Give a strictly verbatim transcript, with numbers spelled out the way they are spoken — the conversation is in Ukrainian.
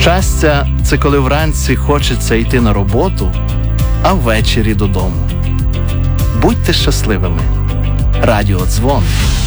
Щастя – це коли вранці хочеться йти на роботу, а ввечері додому. Будьте щасливими. Радіодзвон.